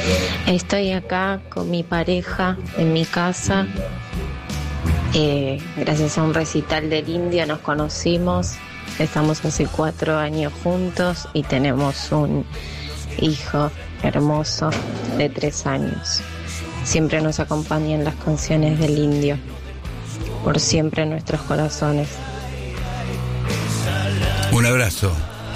Estoy acá con mi pareja en mi casa. Gracias a un recital del Indio nos conocimos. Estamos hace 4 años juntos y tenemos un hijo hermoso de 3 años. Siempre nos acompañan las canciones del Indio, por siempre en nuestros corazones. Un abrazo.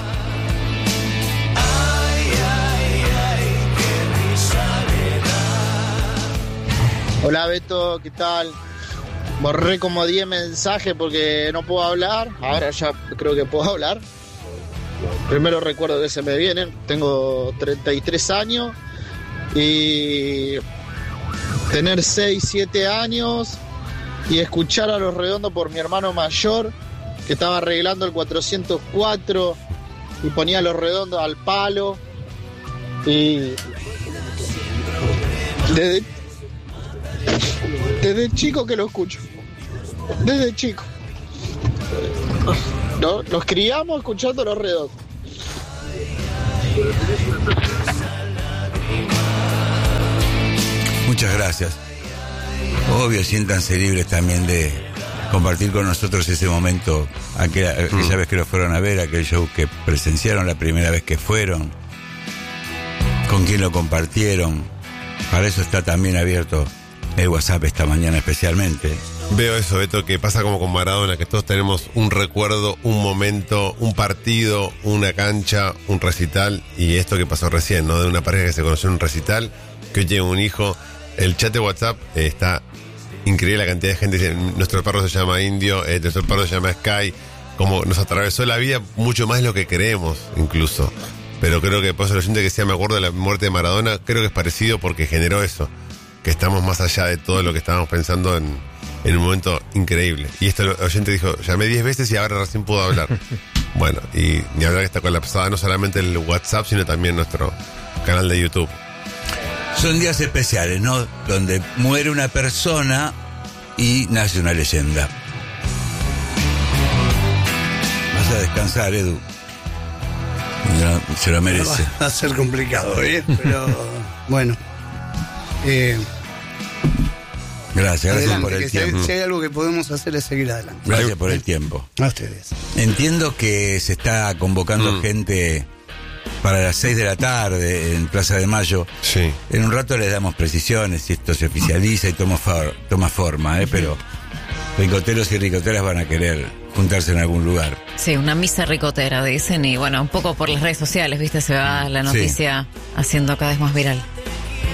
Hola Beto, ¿qué tal? Borré como 10 mensajes porque no puedo hablar. Ahora ya creo que puedo hablar. Primero recuerdo que se me vienen. Tengo 33 años y tener 6, 7 años y escuchar a Los Redondos por mi hermano mayor que estaba arreglando el 404 y ponía Los Redondos al palo. Y desde chico que lo escucho. Desde chico. ¿No? Nos criamos escuchando Los Redondos. Muchas gracias. Obvio, siéntanse libres también de compartir con nosotros ese momento, aquella vez que lo fueron a ver, aquel show que presenciaron, la primera vez que fueron, con quién lo compartieron. Para eso está también abierto el WhatsApp esta mañana especialmente. Veo eso, Beto, que pasa como con Maradona, que todos tenemos un recuerdo, un momento, un partido, una cancha, un recital, y esto que pasó recién, ¿no? De una pareja que se conoció en un recital, que hoy tiene un hijo. El chat de WhatsApp está increíble, la cantidad de gente dice, nuestro perro se llama Indio, nuestro perro se llama Sky, como nos atravesó la vida mucho más de lo que creemos, incluso. Pero creo que por eso el oyente que decía, me acuerdo de la muerte de Maradona, creo que es parecido porque generó eso, que estamos más allá de todo lo que estábamos pensando en un momento increíble. Y esto el oyente dijo, llamé 10 veces y ahora recién pudo hablar. Bueno, y ni hablar que está colapsada no solamente el WhatsApp, sino también nuestro canal de YouTube. Son días especiales, ¿no? Donde muere una persona y nace una leyenda. Vas a descansar, Edu. Se lo merece. Va a ser complicado, ¿eh? Pero bueno. Gracias por el tiempo. Si hay algo que podemos hacer es seguir adelante. Gracias por el tiempo. A ustedes. Entiendo que se está convocando gente para las 6 de la tarde en Plaza de Mayo. Sí. En un rato les damos precisiones si esto se oficializa y toma forma, pero ricoteros y ricoteras van a querer juntarse en algún lugar. Sí, una misa ricotera, dicen, y bueno, un poco por las redes sociales, ¿viste? Se va la noticia haciendo cada vez más viral.